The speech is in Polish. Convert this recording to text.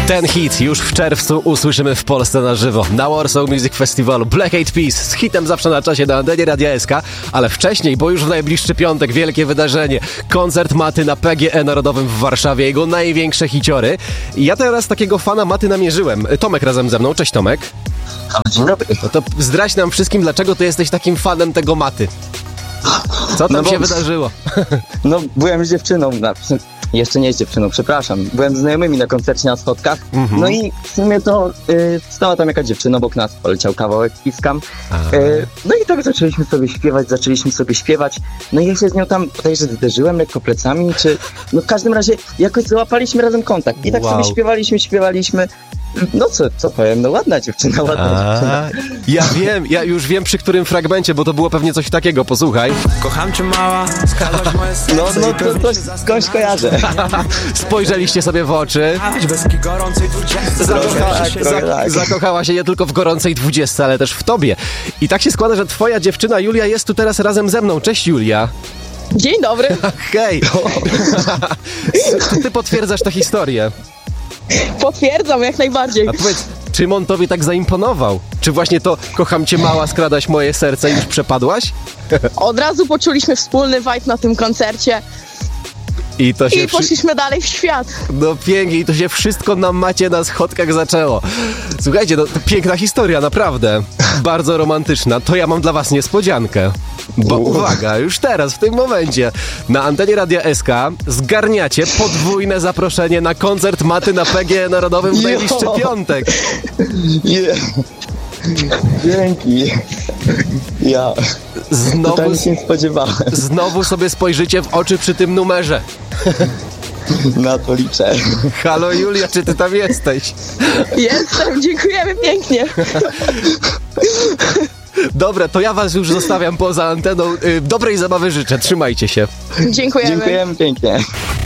Ten hit już w czerwcu usłyszymy w Polsce na żywo na Warsaw Music Festivalu. Black Eyed Peas z hitem zawsze na czasie na antenie Radia SK, ale wcześniej, bo już w najbliższy piątek wielkie wydarzenie. Koncert Maty na PGE Narodowym w Warszawie, jego największe hiciory. I ja teraz takiego fana Maty namierzyłem. Tomek razem ze mną. Cześć Tomek. Dzień dobry. No to zdradź nam wszystkim, dlaczego ty jesteś takim fanem tego Maty. Co tam się wydarzyło? No, byłem z dziewczyną, jeszcze nie z dziewczyną, przepraszam. Byłem z znajomymi na koncercie na schodkach, no i w sumie to stała tam jakaś dziewczyna obok nas, poleciał kawałek Kiskam. No i tak zaczęliśmy sobie śpiewać, no i ja się z nią tam bodajże zderzyłem lekko plecami, no w każdym razie jakoś załapaliśmy razem kontakt i tak sobie śpiewaliśmy. No co powiem, no ładna dziewczyna. Ja już wiem przy którym fragmencie, bo to było pewnie coś takiego, posłuchaj. Kocham cię mała, skradłaś moje serce. No to skądś kojarzę. Spojrzeliście sobie w oczy. Zakochała się nie tylko w gorącej 20, ale też w tobie. I tak się składa, że twoja dziewczyna Julia jest tu teraz razem ze mną. Cześć Julia. Dzień dobry. Hej. Ty potwierdzasz tę historię. Potwierdzam, jak najbardziej. A powiedz, czym on tobie tak zaimponował? Czy właśnie to kocham cię mała, skradaś moje serce i już przepadłaś? Od razu poczuliśmy wspólny vibe na tym koncercie I poszliśmy dalej w świat. No pięknie, i to się wszystko na Macie na schodkach zaczęło. Słuchajcie, no to piękna historia, naprawdę. Bardzo romantyczna. To ja mam dla was niespodziankę. Bo uwaga, już teraz, w tym momencie, na antenie Radia SK zgarniacie podwójne zaproszenie na koncert Maty na PGE Narodowym w najbliższy piątek. Dzięki. Ja się nie spodziewałem. Znowu sobie spojrzycie w oczy przy tym numerze. Na to liczę. Halo Julia, czy ty tam jesteś? Jestem, dziękujemy pięknie. Dobra, to ja was już zostawiam poza anteną. Dobrej zabawy życzę, trzymajcie się. Dziękujemy. Dziękujemy pięknie.